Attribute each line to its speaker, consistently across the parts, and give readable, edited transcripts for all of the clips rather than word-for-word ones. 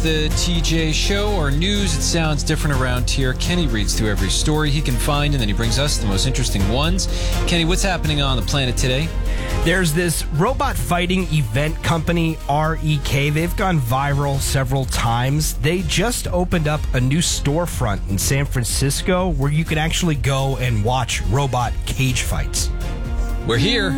Speaker 1: The TJ Show, or news, it sounds different around here. Kenny reads through every story he can find, and then he brings us the most interesting ones. Kenny, what's happening on the planet today?
Speaker 2: There's this robot fighting event company, REK. They've gone viral several times. They just opened up a new storefront in San Francisco where you can actually go and watch robot cage fights.
Speaker 1: We're here.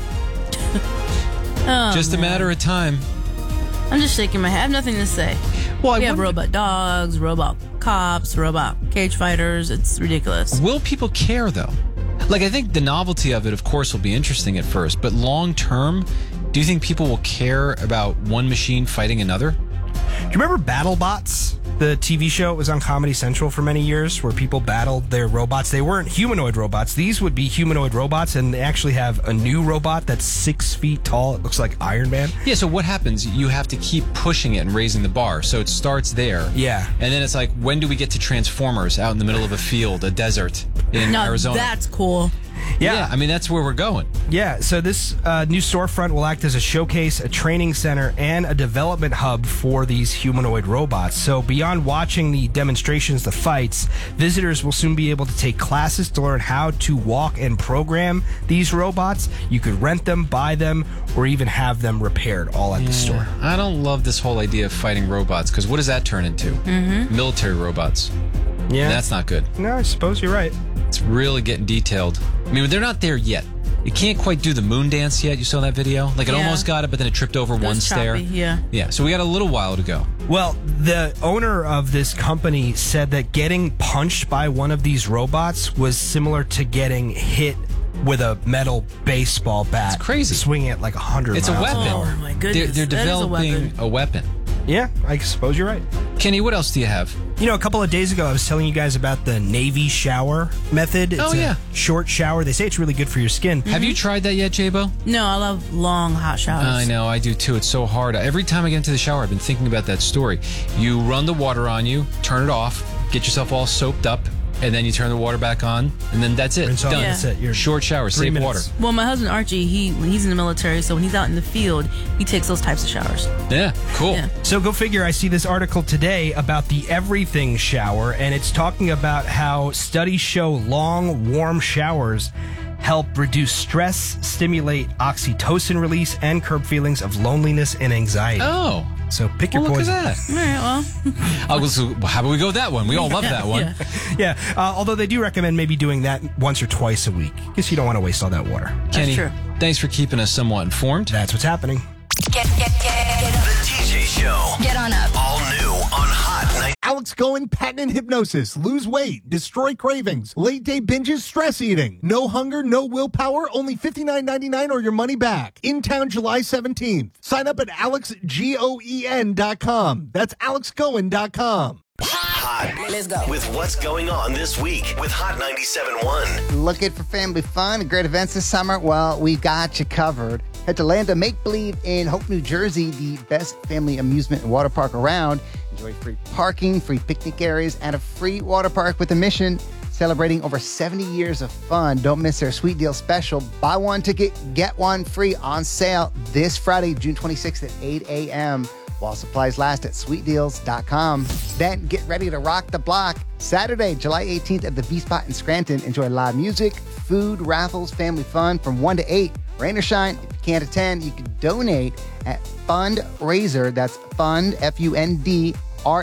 Speaker 1: Just a matter of time.
Speaker 3: I'm just shaking my head. I have nothing to say.
Speaker 1: Well,
Speaker 3: we have robot dogs, robot cops, robot cage fighters. It's ridiculous.
Speaker 1: Will people care, though? Like, I think the novelty of it, of course, will be interesting at first. But long term, do you think people will care about one machine fighting another?
Speaker 2: Do you remember BattleBots? The TV show, it was on Comedy Central for many years, where people battled their robots. They weren't humanoid robots. These would be humanoid robots, and they actually have a new robot that's 6 feet tall. It looks like Iron Man.
Speaker 1: Yeah, so what happens? You have to keep pushing it and raising the bar. So it starts there.
Speaker 2: Yeah.
Speaker 1: And then it's like, when do we get to Transformers out in the middle of a field, a desert in Arizona?
Speaker 3: That's cool.
Speaker 1: Yeah, I mean, that's where we're going.
Speaker 2: Yeah, so this new storefront will act as a showcase, a training center, and a development hub for these humanoid robots. So beyond watching the demonstrations, the fights, visitors will soon be able to take classes to learn how to walk and program these robots. You could rent them, buy them, or even have them repaired all at the store.
Speaker 1: I don't love this whole idea of fighting robots, because what does that turn into? Military robots.
Speaker 2: Yeah.
Speaker 1: That's not good.
Speaker 2: No, I suppose you're right.
Speaker 1: It's really getting detailed. I mean, they're not there yet. It can't quite do the moon dance yet. You saw that video? Like, it almost got it, but then it tripped over one stair. Yeah, so we got a little while to go.
Speaker 2: Well, the owner of this company said that getting punched by one of these robots was similar to getting hit with a metal baseball bat.
Speaker 1: It's crazy.
Speaker 2: Swinging at like 100
Speaker 1: It's a
Speaker 2: miles
Speaker 1: weapon.
Speaker 2: an hour.
Speaker 3: Oh, my goodness.
Speaker 1: They're
Speaker 3: That is a
Speaker 1: developing a weapon.
Speaker 2: Yeah, I suppose you're right.
Speaker 1: Kenny, what else do you have?
Speaker 2: You know, a couple of days ago, I was telling you guys about the Navy shower method. It's a short shower. They say it's really good for your skin.
Speaker 1: Have you tried that yet, J-Bo?
Speaker 3: No, I love long, hot showers.
Speaker 1: I know, I do too. It's so hard. Every time I get into the shower, I've been thinking about that story. You run the water on you, turn it off, get yourself all soaped up, and then you turn the water back on, and then that's it.
Speaker 2: Rinse off.
Speaker 1: Done.
Speaker 2: That's it. You're
Speaker 1: Short shower,
Speaker 2: 3
Speaker 1: save
Speaker 2: minutes.
Speaker 1: water.
Speaker 3: Well, my husband Archie, when he's in the military, so when he's out in the field, he takes those types of showers.
Speaker 1: Yeah, cool.
Speaker 3: Yeah.
Speaker 2: So go figure, I see this article today about the everything shower, and it's talking about how studies show long, warm showers help reduce stress, stimulate oxytocin release, and curb feelings of loneliness and anxiety.
Speaker 1: Oh.
Speaker 2: So pick your
Speaker 1: Well, look
Speaker 2: poison.
Speaker 1: at that.
Speaker 3: All right, well.
Speaker 1: How about we go with that one? We all love that one.
Speaker 3: Yeah.
Speaker 2: Yeah, although they do recommend maybe doing that once or twice a week, because you don't want to waste all that water.
Speaker 1: Kenny,
Speaker 3: true.
Speaker 1: thanks for keeping us somewhat informed.
Speaker 2: That's what's happening.
Speaker 4: Get up.
Speaker 5: The TJ Show.
Speaker 4: Get on up.
Speaker 5: All new on Hot 90.
Speaker 6: Alex Cohen, patent hypnosis, lose weight, destroy cravings, late day binges, stress eating, no hunger, no willpower, only $59.99 or your money back. In town July 17th. Sign up at alexgoen.com. That's alexcohen.com.
Speaker 5: Hot.
Speaker 4: Let's go.
Speaker 5: With what's going on this week with Hot 97.1.
Speaker 7: Looking for family fun and great events this summer? Well, we've got you covered. Head to Land of Make Believe in Hope, New Jersey, the best family amusement and water park around. Enjoy free parking, free picnic areas, and a free water park with a mission celebrating over 70 years of fun. Don't miss their sweet deal special. Buy one ticket, get one free on sale this Friday, June 26th at 8 a.m. while supplies last at sweetdeals.com. Then get ready to rock the block. Saturday, July 18th at the V-Spot in Scranton. Enjoy live music, food, raffles, family fun from 1 to 8. Rain or shine, if you can't attend, you can donate at Fundraiser. That's Fund, F-U-N-D-R-A-Z-R,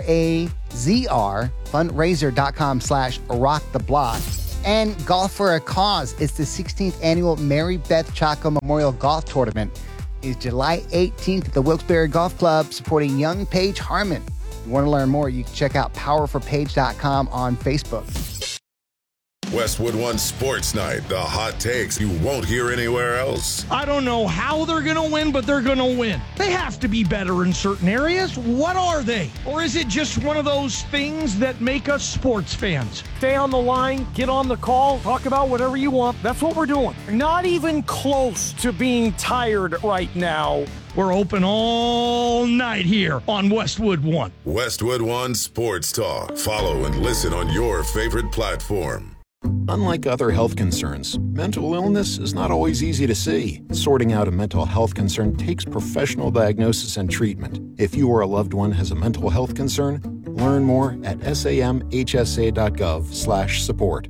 Speaker 7: fundraiser.com/rock the block. And Golf for a Cause. It's the 16th annual Mary Beth Chaco Memorial Golf Tournament. It's July 18th at the Wilkes-Barre Golf Club supporting young Paige Harmon. If you want to learn more, you can check out powerforpaige.com on Facebook.
Speaker 8: Westwood One Sports Night, the hot takes you won't hear anywhere else.
Speaker 9: I don't know how they're going to win, but they're going to win. They have to be better in certain areas. What are they? Or is it just one of those things that make us sports fans? Stay on the line, get on the call, talk about whatever you want. That's what we're doing. Not even close to being tired right now. We're open all night here on Westwood One.
Speaker 8: Westwood One Sports Talk. Follow and listen on your favorite platform.
Speaker 4: Unlike other health concerns, mental illness is not always easy to see. Sorting out a mental health concern takes professional diagnosis and treatment. If you or a loved one has a mental health concern, learn more at samhsa.gov/support.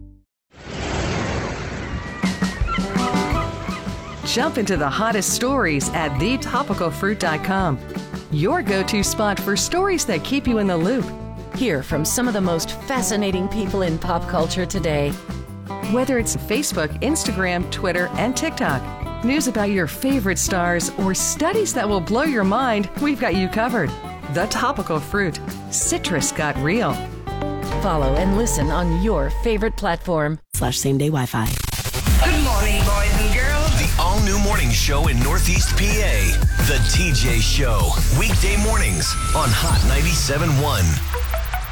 Speaker 10: Jump into the hottest stories at thetopicalfruit.com. Your go-to spot for stories that keep you in the loop.
Speaker 11: Hear from some of the most fascinating people in pop culture today.
Speaker 10: Whether it's Facebook, Instagram, Twitter, and TikTok, news about your favorite stars, or studies that will blow your mind, we've got you covered. The Topical Fruit. Citrus got real.
Speaker 11: Follow and listen on your favorite platform /same-day Wi-Fi.
Speaker 5: Good morning, boys and girls. The all-new morning show in Northeast PA. The TJ Show. Weekday mornings on Hot 97.1.